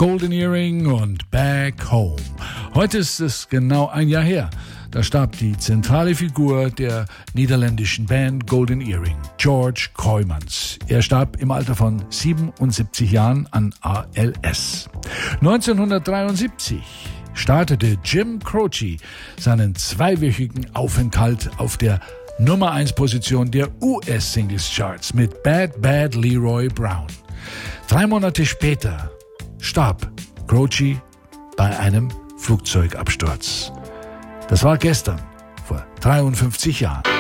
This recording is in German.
Golden Earring und Back Home. Heute ist es genau ein Jahr her. Da starb die zentrale Figur der niederländischen Band Golden Earring, George Kooijmans. Er starb im Alter von 77 Jahren an ALS. 1973 startete Jim Croce seinen zweiwöchigen Aufenthalt auf der Nummer 1 Position der US-Singles-Charts mit Bad Bad Leroy Brown. 3 Monate später starb Croce bei einem Flugzeugabsturz. Das war gestern, vor 53 Jahren.